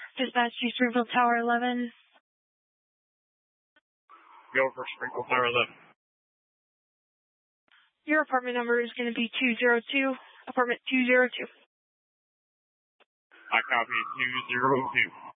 Dispatch to Springfield Tower 11. Go for Springfield Tower 11. Your apartment number is going to be 202, apartment 202. I copy 202.